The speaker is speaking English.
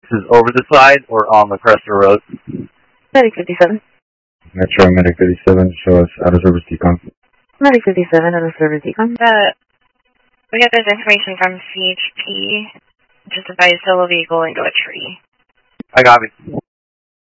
is over the side or on the crest of the road? Medic 57. Metro Medic 57, show us out of service decon. Medic 57, out of service decon. We got this information from CHP. Just advised solo vehicle into a tree. I got it.